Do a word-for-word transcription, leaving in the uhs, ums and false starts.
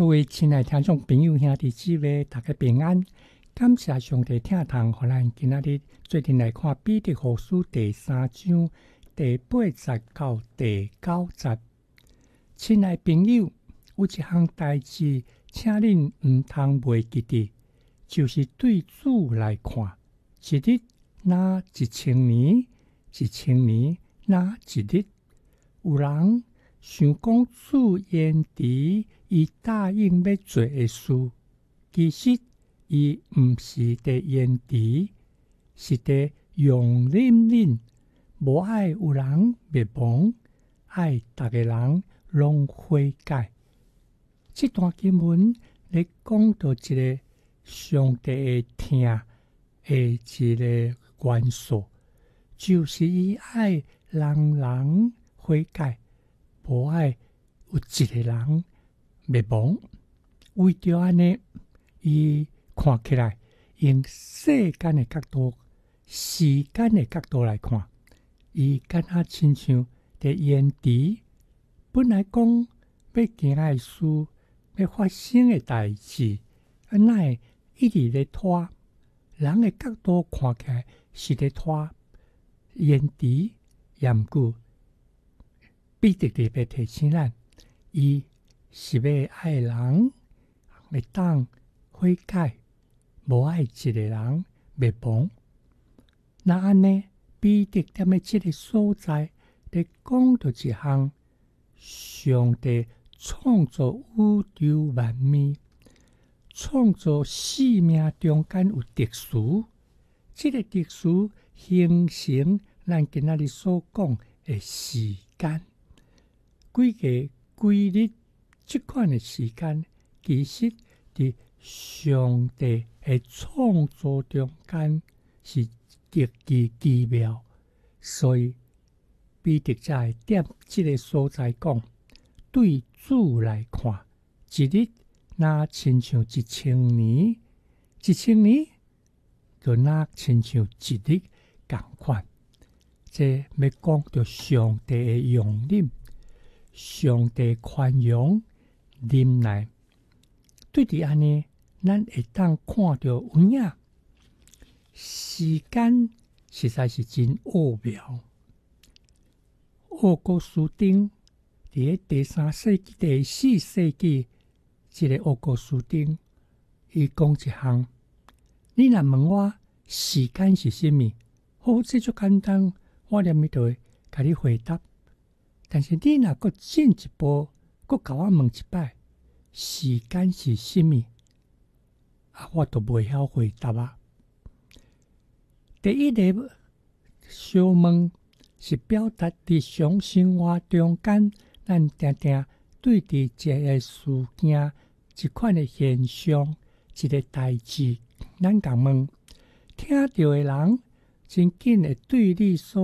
各位亲爱的听众朋友、兄弟姊妹，大家平安！感谢上帝听堂，互咱今仔日做阵来看《彼得后书》第三章第八节到第九节。亲爱的朋友，有一项代志，请恁毋通袂记得，就是对主来看，一日若一千年，一千年若一日。有人想讲主延迟伊答应要做的事，其实伊毋是伫延迟，是伫容忍恁，无爱有人灭亡，爱逐个人拢悔改。这段经文咧讲到一个上帝的听的一个元素，就是伊爱人人悔改，无爱有一个人灭亡。为着安尼，伊看起来用世间的角度、时间的角度来看，伊敢若亲像伫延迟。本来讲要行的事、要发生的代志，哪会一直咧拖？人的角度看起来是咧拖延迟，也毋过彼得特别提醒咱，伊是要爱人会当悔改，无爱一个人灭亡。那安尼，彼得踮咧即个所在，咧讲到一项上帝创造宇宙万物，创造生命中间有特殊，即、这个特殊形成咱今仔日所讲的时间。几个规律即款的时间，其实伫上帝的创造中间是极其奇妙，所以彼得才会踮即个所在讲，对主来看，一日若亲像一千年，一千年就若亲像一日共款。这要讲到上帝的容忍。上帝宽容忍耐，对伫安尼，咱会当看到有影时间实在是真奥妙。奥古斯丁伫咧第三世纪、第四世纪，即、这个奥古斯丁，伊讲一项：你若问我时间是甚物？好，这就简单，我念伊就会甲你回答。但是你若搁进一步，搁甲我问一摆，时间是甚物？啊，我都袂晓回答啊。第一个小问是表达日常生活中间，咱定定对伫一个事件、一款的现象、一个代志，咱共问，听到的人真紧会对你所